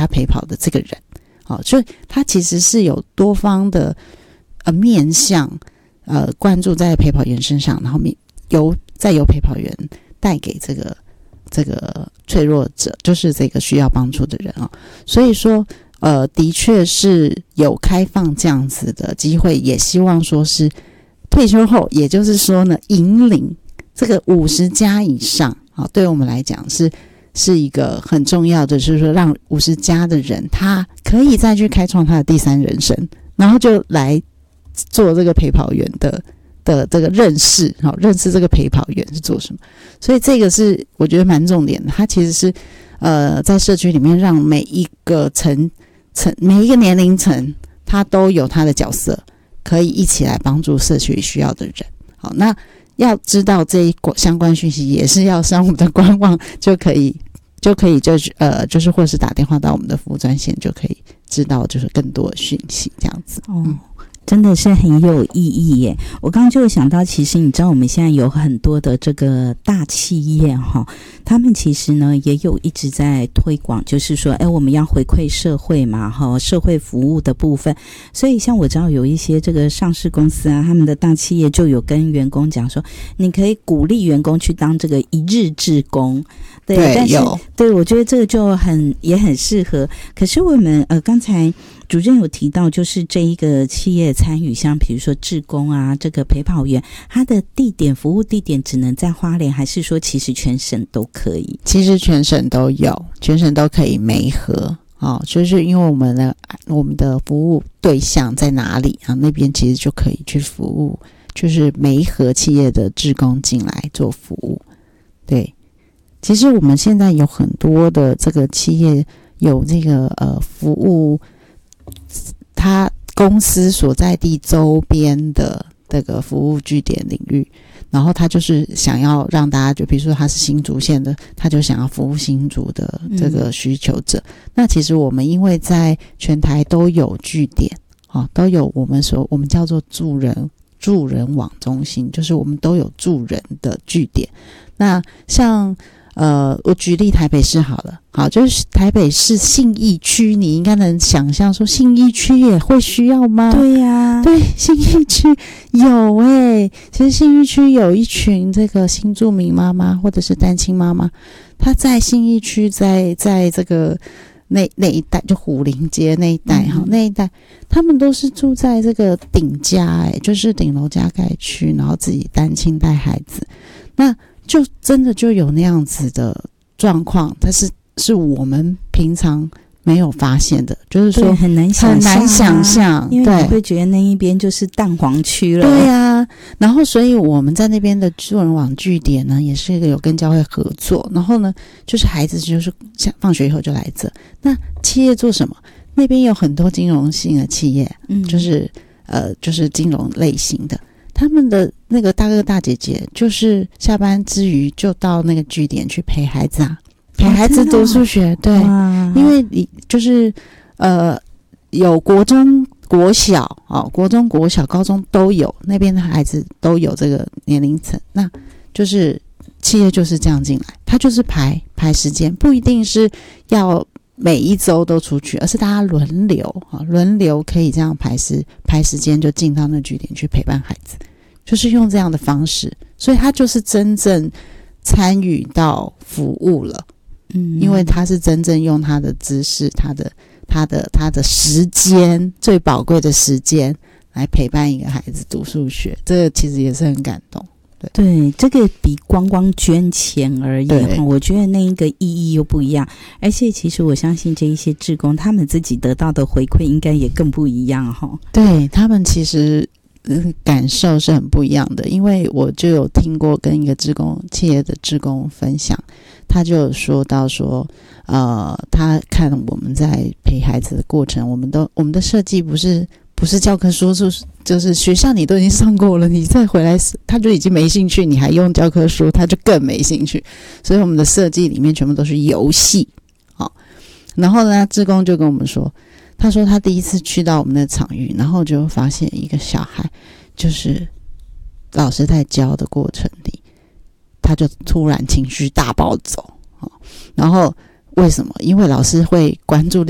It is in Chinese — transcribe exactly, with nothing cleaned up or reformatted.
他陪跑的这个人。好，所以他其实是有多方的呃面向呃关注在陪跑员身上，然后由再由陪跑员带给这个这个脆弱者，就是这个需要帮助的人啊、哦。所以说呃的确是有开放这样子的机会，也希望说是退休后，也就是说呢引领这个五十加以上啊、哦，对我们来讲是是一个很重要的，就是说让五十加的人他可以再去开创他的第三人生，然后就来做这个陪跑员的的这个认识，好，认识这个陪跑员是做什么。所以这个是我觉得蛮重点的，他其实是呃在社区里面让每一个层层每一个年龄层他都有他的角色，可以一起来帮助社区需要的人。好，那要知道这一相关讯息，也是要上我们的官网就可以，就可以就呃，就是或是打电话到我们的服务专线，就可以知道就是更多的讯息这样子。 哦。嗯，真的是很有意义耶！我刚刚就想到，其实你知道我们现在有很多的这个大企业哈，他们其实呢也有一直在推广，就是说，哎，我们要回馈社会嘛，哈，社会服务的部分。所以像我知道有一些这个上市公司啊，他们的大企业就有跟员工讲说，你可以鼓励员工去当这个一日志工。对， 对但是有对，我觉得这个就很也很适合。可是我们呃刚才主任有提到，就是这一个企业参与，像比如说志工啊，这个陪跑员，他的地点服务地点只能在花莲，还是说其实全省都可以？ 其实全省都有，全省都可以媒合。哦，就是因为我们的我们的服务对象在哪里啊？那边其实就可以去服务，就是媒合企业的志工进来做服务。对，其实我们现在有很多的这个企业有这个呃服务，他公司所在地周边的这个服务据点领域，然后他就是想要让大家，就比如说他是新竹县的，他就想要服务新竹的这个需求者。嗯、那其实我们因为在全台都有据点，哦，都有我们所我们叫做助人助人网中心，就是我们都有助人的据点。那像呃，我举例台北市好了，好，就是台北市信义区，你应该能想象说信义区也会需要吗？ 对呀、啊， 对，信义区有诶、欸，其实信义区有一群这个新住民妈妈或者是单亲妈妈，她在信义区，在在这个那那一带，就虎林街那一带哈、嗯，那一带他们都是住在这个顶家诶、欸，就是顶楼加盖区，然后自己单亲带孩子，那。就真的就有那样子的状况，但是是我们平常没有发现的，就是说很难想象、啊、 很难想象， 因为你会觉得那一边就是蛋黄区了。 对呀、啊，然后所以我们在那边的助人网据点呢，也是有跟教会合作，然后呢，就是孩子就是放学以后就来这。那企业做什么？那边有很多金融性的企业，嗯，就是呃，就是金融类型的。他们的那个大哥大姐姐，就是下班之余就到那个据点去陪孩子啊，陪孩子读数学。对，因为你就是呃有国中、国小哦，国中、国小、高中都有，那边的孩子都有这个年龄层，那就是企业就是这样进来，他就是排排时间，不一定是要每一周都出去，而是大家轮流啊，轮流可以这样排时排时间，就进到那据点去陪伴孩子，就是用这样的方式，所以他就是真正参与到服务了，嗯，因为他是真正用他的知识、他的、他的、他的时间，最宝贵的时间来陪伴一个孩子读数学，这个其实也是很感动。 对，这个比光光捐钱而已，我觉得那一个意义又不一样。而且其实我相信这一些志工他们自己得到的回馈应该也更不一样哈。 对，他们其实、呃、感受是很不一样的，因为我就有听过跟一个志工企业的志工分享，他就有说到说呃，他看我们在陪孩子的过程，我们都我们的设计不是不是教科书，就是就是学校你都已经上过了，你再回来他就已经没兴趣，你还用教科书他就更没兴趣，所以我们的设计里面全部都是游戏。好，然后呢志工就跟我们说，他说他第一次去到我们的场域，然后就发现一个小孩，就是老师在教的过程里，他就突然情绪大暴走。然后为什么？因为老师会关注